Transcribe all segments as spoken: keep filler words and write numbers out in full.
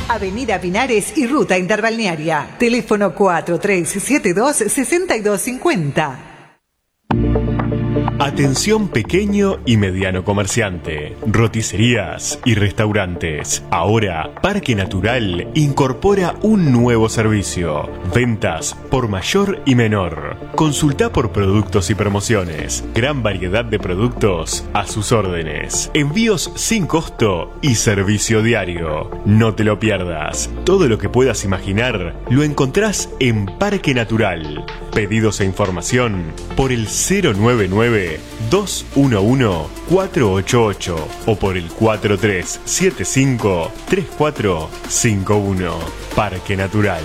Avenida Pinares y Ruta Interbalnearia. Teléfono cuatro tres siete dos, seis dos cinco cero. Atención pequeño y mediano comerciante, roticerías y restaurantes. Ahora, Parque Natural incorpora un nuevo servicio. Ventas por mayor y menor. Consulta por productos y promociones. Gran variedad de productos a sus órdenes. Envíos sin costo y servicio diario. No te lo pierdas. Todo lo que puedas imaginar lo encontrás en Parque Natural. Pedidos e información por el cero nueve nueve, dos uno uno, cuatro ocho ocho o por el cuatro tres siete cinco, tres cuatro cinco uno. Parque Natural.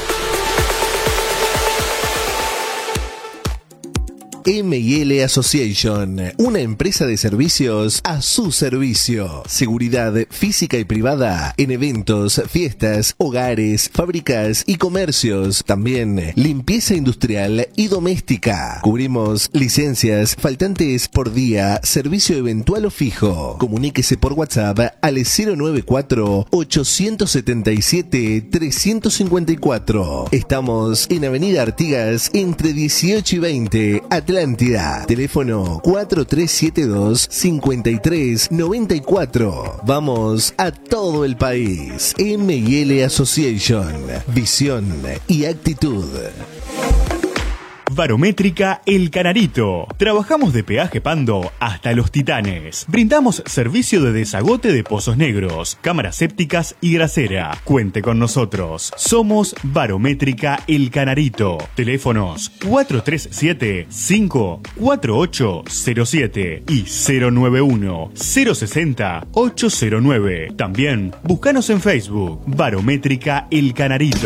M y L Association, una empresa de servicios a su servicio. Seguridad física y privada en eventos, fiestas, hogares, fábricas y comercios. También limpieza industrial y doméstica. Cubrimos licencias faltantes por día, servicio eventual o fijo. Comuníquese por WhatsApp al cero nueve cuatro, ocho siete siete, tres cinco cuatro. Estamos en Avenida Artigas entre dieciocho y veinte, Atlántida. Teléfono cuatro tres siete dos, cinco tres nueve cuatro. Vamos a todo el país. M y L Association. Visión y actitud. Barométrica El Canarito. Trabajamos de Peaje Pando hasta Los Titanes. Brindamos servicio de desagote de pozos negros, cámaras sépticas y grasera. Cuente con nosotros. Somos Barométrica El Canarito. Teléfonos cuatro tres siete, cinco cuatro ocho cero siete y cero nueve uno, cero seis cero, ocho cero nueve. También búscanos en Facebook. Barométrica El Canarito.